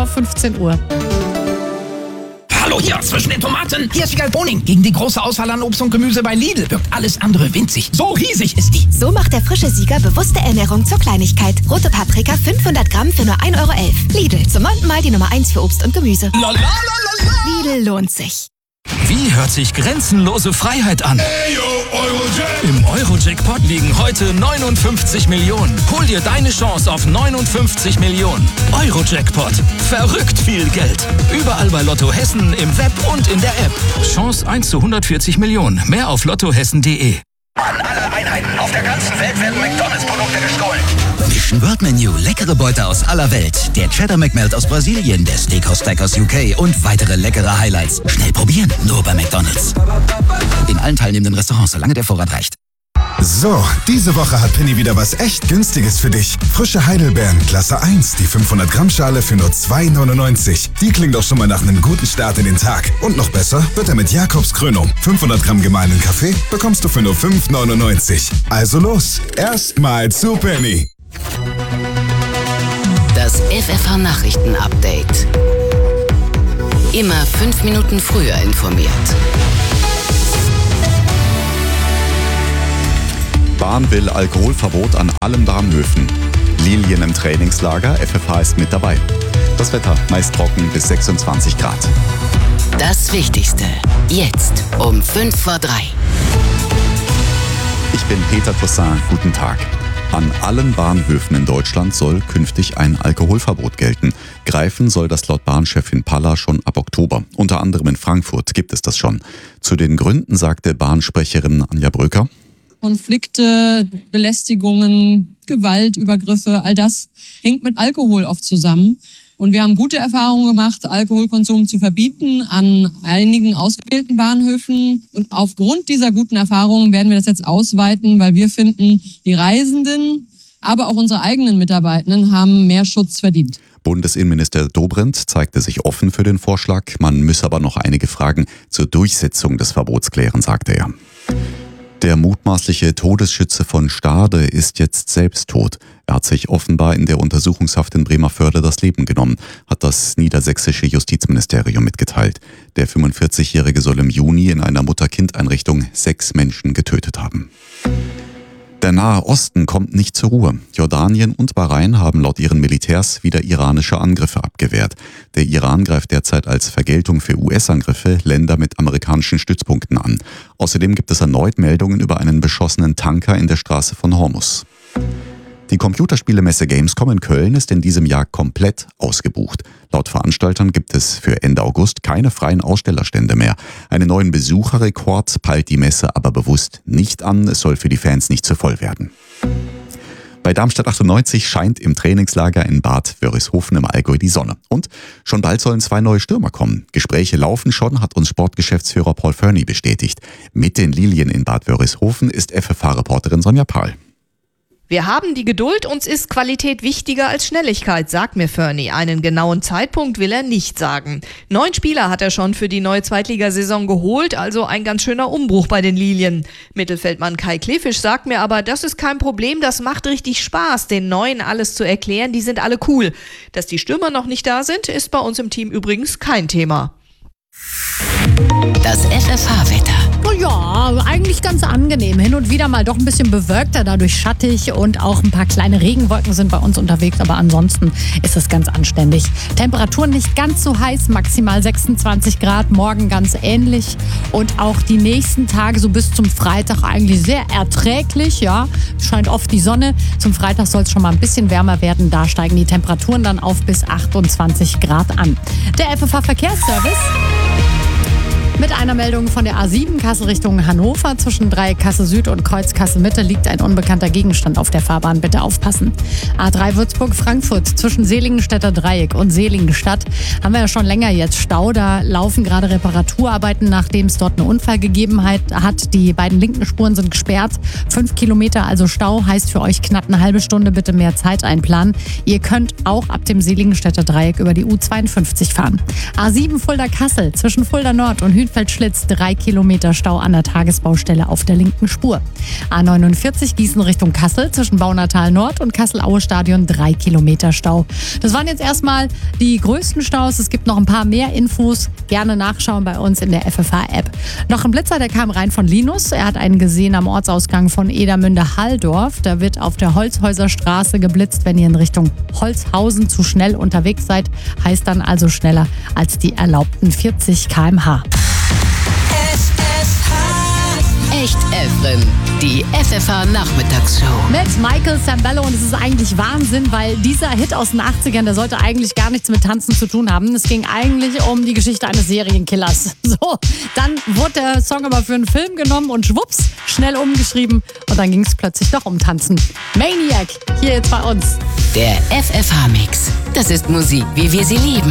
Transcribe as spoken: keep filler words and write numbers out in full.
vor fünfzehn Uhr. Hallo hier, zwischen den Tomaten. Hier ist Wiegald Boning. Gegen die große Auswahl an Obst und Gemüse bei Lidl wirkt alles andere winzig. So riesig ist die. So macht der frische Sieger bewusste Ernährung zur Kleinigkeit. Rote Paprika fünfhundert Gramm für nur ein Euro elf. Lidl, zum neunten Mal die Nummer eins für Obst und Gemüse. Lidl lohnt sich. Wie hört sich grenzenlose Freiheit an? Hey, yo, Eurojack. Im Eurojackpot liegen heute neunundfünfzig Millionen. Hol dir deine Chance auf neunundfünfzig Millionen. Eurojackpot. Verrückt viel Geld. Überall bei Lotto Hessen, im Web und in der App. Chance eins zu hundertvierzig Millionen. Mehr auf lottohessen punkt de. An alle Einheiten auf der ganzen Welt werden McDonalds-Produkte gestohlen. Mission World Menu, leckere Beute aus aller Welt. Der Cheddar McMelt aus Brasilien, der Steakhouse Stack aus U K und weitere leckere Highlights. Schnell probieren, nur bei McDonalds. In allen teilnehmenden Restaurants, solange der Vorrat reicht. So, diese Woche hat Penny wieder was echt Günstiges für dich. Frische Heidelbeeren, Klasse eins, die fünfhundert Gramm Schale für nur zwei neunundneunzig. Die klingt auch schon mal nach einem guten Start in den Tag. Und noch besser wird er mit Jakobs Krönung. fünfhundert Gramm gemahlenen Kaffee bekommst du für nur fünf neunundneunzig. Also los, erstmal zu Penny. Das F F H-Nachrichten-Update. Immer fünf Minuten früher informiert. Bahn will Alkoholverbot an allen Bahnhöfen. Lilien im Trainingslager, F F H ist mit dabei. Das Wetter meist trocken bis sechsundzwanzig Grad. Das Wichtigste jetzt um fünf vor drei. Ich bin Peter Toussaint, guten Tag. An allen Bahnhöfen in Deutschland soll künftig ein Alkoholverbot gelten. Greifen soll das laut Bahnchefin Palla schon ab Oktober. Unter anderem in Frankfurt gibt es das schon. Zu den Gründen sagte Bahnsprecherin Anja Bröker: Konflikte, Belästigungen, Gewalt, Übergriffe, all das hängt mit Alkohol oft zusammen. Und wir haben gute Erfahrungen gemacht, Alkoholkonsum zu verbieten an einigen ausgewählten Bahnhöfen. Und aufgrund dieser guten Erfahrungen werden wir das jetzt ausweiten, weil wir finden, die Reisenden, aber auch unsere eigenen Mitarbeitenden haben mehr Schutz verdient. Bundesinnenminister Dobrindt zeigte sich offen für den Vorschlag. Man müsse aber noch einige Fragen zur Durchsetzung des Verbots klären, sagte er. Der mutmaßliche Todesschütze von Stade ist jetzt selbst tot. Er hat sich offenbar in der Untersuchungshaft in Bremervörde das Leben genommen, hat das niedersächsische Justizministerium mitgeteilt. Der fünfundvierzigjährige soll im Juni in einer Mutter-Kind-Einrichtung sechs Menschen getötet haben. Der Nahe Osten kommt nicht zur Ruhe. Jordanien und Bahrain haben laut ihren Militärs wieder iranische Angriffe abgewehrt. Der Iran greift derzeit als Vergeltung für U S-Angriffe Länder mit amerikanischen Stützpunkten an. Außerdem gibt es erneut Meldungen über einen beschossenen Tanker in der Straße von Hormuz. Die Computerspielemesse Gamescom in Köln ist in diesem Jahr komplett ausgebucht. Laut Veranstaltern gibt es für Ende August keine freien Ausstellerstände mehr. Einen neuen Besucherrekord peilt die Messe aber bewusst nicht an. Es soll für die Fans nicht zu voll werden. Bei Darmstadt achtundneunzig scheint im Trainingslager in Bad Wörishofen im Allgäu die Sonne. Und schon bald sollen zwei neue Stürmer kommen. Gespräche laufen schon, hat uns Sportgeschäftsführer Paul Ferny bestätigt. Mit den Lilien in Bad Wörishofen ist F F H-Reporterin Sonja Pahl. Wir haben die Geduld, uns ist Qualität wichtiger als Schnelligkeit, sagt mir Ferny. Einen genauen Zeitpunkt will er nicht sagen. Neun Spieler hat er schon für die neue Zweitligasaison geholt, also ein ganz schöner Umbruch bei den Lilien. Mittelfeldmann Kai Klefisch sagt mir aber, das ist kein Problem, das macht richtig Spaß, den Neuen alles zu erklären, die sind alle cool. Dass die Stürmer noch nicht da sind, ist bei uns im Team übrigens kein Thema. Das F F H-Wetter. Ja, eigentlich ganz angenehm. Hin und wieder mal doch ein bisschen bewölkter, dadurch schattig und auch ein paar kleine Regenwolken sind bei uns unterwegs, aber ansonsten ist es ganz anständig. Temperaturen nicht ganz so heiß, maximal sechsundzwanzig Grad, morgen ganz ähnlich und auch die nächsten Tage so bis zum Freitag eigentlich sehr erträglich, ja, scheint oft die Sonne. Zum Freitag soll es schon mal ein bisschen wärmer werden, da steigen die Temperaturen dann auf bis achtundzwanzig Grad an. Der F F H-Verkehrsservice mit einer Meldung von der A sieben Kassel Richtung Hannover. Zwischen Dreieck Kassel Süd und Kreuz Kassel Mitte liegt ein unbekannter Gegenstand auf der Fahrbahn. Bitte aufpassen. A drei Würzburg-Frankfurt zwischen Seligenstädter Dreieck und Seligenstadt haben wir ja schon länger jetzt Stau. Da laufen gerade Reparaturarbeiten, nachdem es dort einen Unfall gegeben hat. Die beiden linken Spuren sind gesperrt. Fünf Kilometer also Stau, heißt für euch knapp eine halbe Stunde. Bitte mehr Zeit einplanen. Ihr könnt auch ab dem Seligenstädter Dreieck über die U zweiundfünfzig fahren. A sieben Fulda-Kassel zwischen Fulda Nord und Grünfeld-Schlitz, drei Kilometer Stau an der Tagesbaustelle auf der linken Spur. A neunundvierzig Gießen Richtung Kassel zwischen Baunatal Nord und Kassel-Aue-Stadion, drei Kilometer Stau. Das waren jetzt erstmal die größten Staus. Es gibt noch ein paar mehr Infos. Gerne nachschauen bei uns in der F F H-App. Noch ein Blitzer, der kam rein von Linus. Er hat einen gesehen am Ortsausgang von Edermünde-Halldorf. Da wird auf der Holzhäuserstraße geblitzt, wenn ihr in Richtung Holzhausen zu schnell unterwegs seid. Heißt dann also schneller als die erlaubten vierzig Kilometer pro Stunde. Echt Evren, die F F H-Nachmittagsshow. Mit Michael Sambello, und es ist eigentlich Wahnsinn, weil dieser Hit aus den achtzigern, der sollte eigentlich gar nichts mit Tanzen zu tun haben. Es ging eigentlich um die Geschichte eines Serienkillers. So, dann wurde der Song aber für einen Film genommen und schwupps, schnell umgeschrieben und dann ging es plötzlich doch um Tanzen. Maniac, hier jetzt bei uns. Der F F H-Mix. Das ist Musik, wie wir sie lieben.